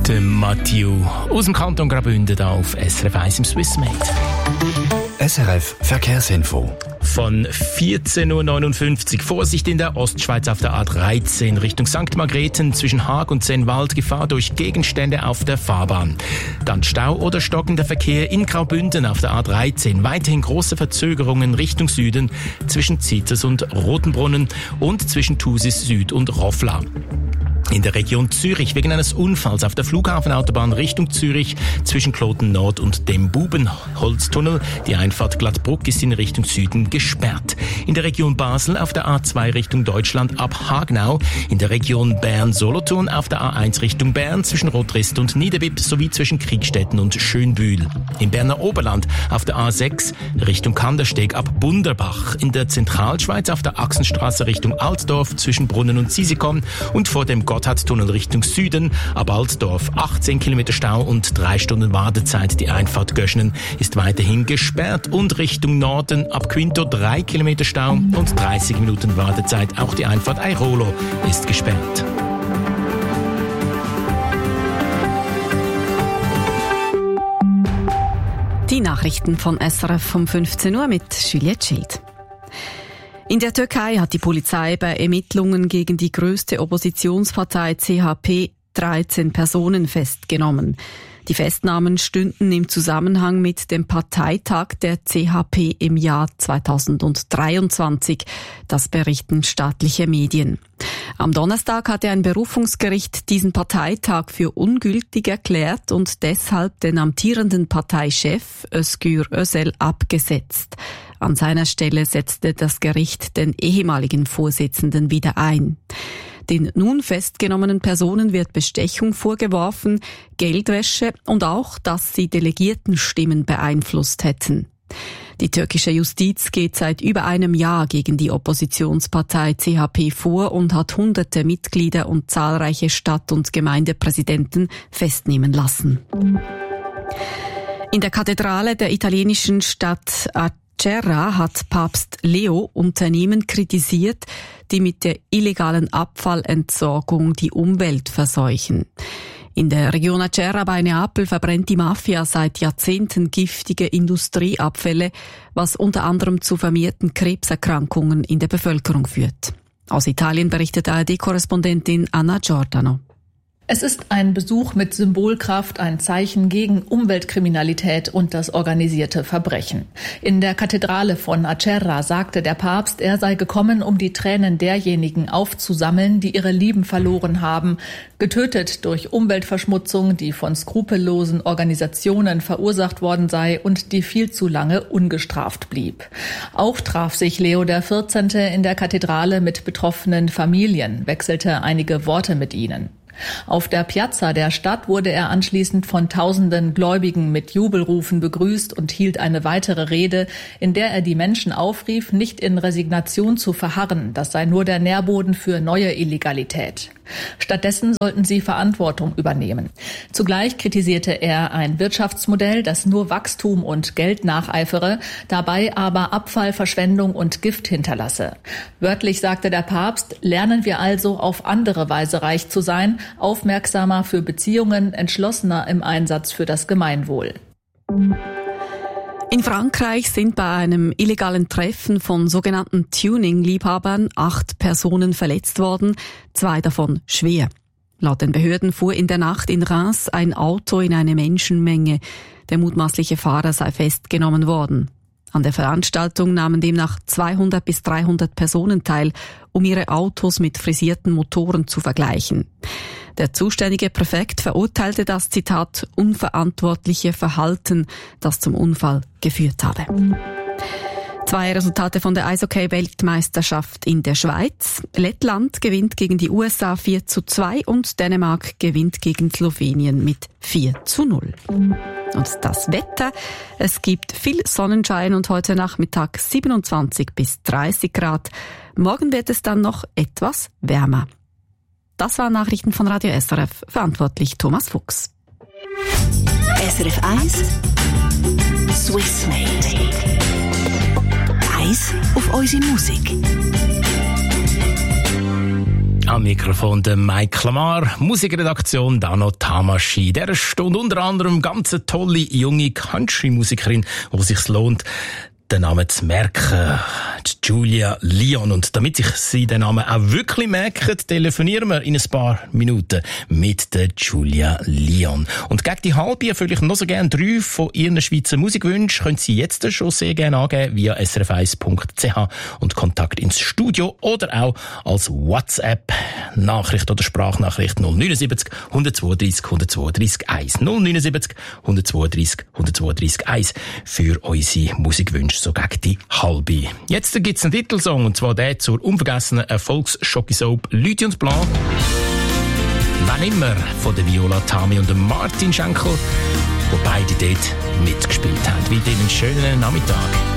Der Mathieu aus dem Kanton Graubünden da auf SRF 1 im Swissmate. SRF Verkehrsinfo. Von 14.59 Uhr. Vorsicht in der Ostschweiz auf der A13 Richtung St. Margrethen zwischen Haag und Sennwald. Gefahr durch Gegenstände auf der Fahrbahn. Dann Stau oder stockender Verkehr in Graubünden auf der A13. Weiterhin große Verzögerungen Richtung Süden zwischen Zieters und Rotenbrunnen und zwischen Thusis Süd und Roffla. In der Region Zürich wegen eines Unfalls auf der Flughafenautobahn Richtung Zürich zwischen Kloten Nord und dem Bubenholztunnel. Die Einfahrt Glattbruck ist in Richtung Süden gesperrt. In der Region Basel auf der A2 Richtung Deutschland ab Hagenau. In der Region Bern-Solothurn auf der A1 Richtung Bern zwischen Rotrist und Niederwipp sowie zwischen Kriegstetten und Schönbühl. Im Berner Oberland auf der A6 Richtung Kandersteg ab Bunderbach. In der Zentralschweiz auf der Achsenstraße Richtung Altdorf zwischen Brunnen und Sisikon und vor dem Gotthardtunnel Richtung Süden, ab Altdorf 18 Kilometer Stau und 3 Stunden Wartezeit. Die Einfahrt Göschenen ist weiterhin gesperrt und Richtung Norden ab Quinto 3 Kilometer Stau und 30 Minuten Wartezeit. Auch die Einfahrt Airolo ist gesperrt. Die Nachrichten von SRF um 15 Uhr mit Juliette Schild. In der Türkei hat die Polizei bei Ermittlungen gegen die größte Oppositionspartei CHP 13 Personen festgenommen. Die Festnahmen stünden im Zusammenhang mit dem Parteitag der CHP im Jahr 2023. Das berichten staatliche Medien. Am Donnerstag hatte ein Berufungsgericht diesen Parteitag für ungültig erklärt und deshalb den amtierenden Parteichef Özgür Özel abgesetzt. An seiner Stelle setzte das Gericht den ehemaligen Vorsitzenden wieder ein. Den nun festgenommenen Personen wird Bestechung vorgeworfen, Geldwäsche und auch, dass sie Delegiertenstimmen beeinflusst hätten. Die türkische Justiz geht seit über einem Jahr gegen die Oppositionspartei CHP vor und hat hunderte Mitglieder und zahlreiche Stadt- und Gemeindepräsidenten festnehmen lassen. In der Kathedrale der italienischen Stadt Acerra hat Papst Leo Unternehmen kritisiert, die mit der illegalen Abfallentsorgung die Umwelt verseuchen. In der Region Acerra bei Neapel verbrennt die Mafia seit Jahrzehnten giftige Industrieabfälle, was unter anderem zu vermehrten Krebserkrankungen in der Bevölkerung führt. Aus Italien berichtet ARD-Korrespondentin Anna Giordano. Es ist ein Besuch mit Symbolkraft, ein Zeichen gegen Umweltkriminalität und das organisierte Verbrechen. In der Kathedrale von Acerra sagte der Papst, er sei gekommen, um die Tränen derjenigen aufzusammeln, die ihre Lieben verloren haben, getötet durch Umweltverschmutzung, die von skrupellosen Organisationen verursacht worden sei und die viel zu lange ungestraft blieb. Auch traf sich Leo XIV. In der Kathedrale mit betroffenen Familien, wechselte einige Worte mit ihnen. Auf der Piazza der Stadt wurde er anschließend von tausenden Gläubigen mit Jubelrufen begrüßt und hielt eine weitere Rede, in der er die Menschen aufrief, nicht in Resignation zu verharren. Das sei nur der Nährboden für neue Illegalität. Stattdessen sollten sie Verantwortung übernehmen. Zugleich kritisierte er ein Wirtschaftsmodell, das nur Wachstum und Geld nacheifere, dabei aber Abfall, Verschwendung und Gift hinterlasse. Wörtlich sagte der Papst, lernen wir also auf andere Weise reich zu sein, aufmerksamer für Beziehungen, entschlossener im Einsatz für das Gemeinwohl. In Frankreich sind bei einem illegalen Treffen von sogenannten Tuning-Liebhabern 8 Personen verletzt worden, 2 davon schwer. Laut den Behörden fuhr in der Nacht in Reims ein Auto in eine Menschenmenge. Der mutmaßliche Fahrer sei festgenommen worden. An der Veranstaltung nahmen demnach 200 bis 300 Personen teil, um ihre Autos mit frisierten Motoren zu vergleichen. Der zuständige Präfekt verurteilte das, Zitat, unverantwortliche Verhalten, das zum Unfall geführt habe. 2 Resultate von der Eishockey-Weltmeisterschaft in der Schweiz. Lettland gewinnt gegen die USA 4:2 und Dänemark gewinnt gegen Slowenien mit 4:0. Und das Wetter, es gibt viel Sonnenschein und heute Nachmittag 27 bis 30 Grad. Morgen wird es dann noch etwas wärmer. Das waren Nachrichten von Radio SRF, verantwortlich Thomas Fuchs. SRF 1 Swissmate. Eis auf unsere Musik. Am Mikrofon der Mike Lamar, Musikredaktion Dano Tamaschi. Dieser Stunde unter anderem ganz eine tolle junge Country-Musikerin, wo es sich lohnt, den Namen zu merken. Julia Lyon. Und damit sich Sie den Namen auch wirklich merken, telefonieren wir in ein paar Minuten mit der Julia Lyon. Und gegen die halbe erfülle ich noch so gerne 3 von Ihren Schweizer Musikwünschen. Können Sie jetzt schon sehr gerne angeben via srf1.ch und Kontakt ins Studio oder auch als WhatsApp-Nachricht oder Sprachnachricht 079 132 132 1. 079 132 132 1 für unsere Musikwünsche so gegen die halbe. Jetzt gibt's einen Titelsong, und zwar der zur unvergessenen Erfolgs-Schocki-Soap Lüthi und Blanc. Wann immer von der Viola Tami und dem Martin Schenkel, wo beide dort mitgespielt haben. Wieder einen schönen Nachmittag.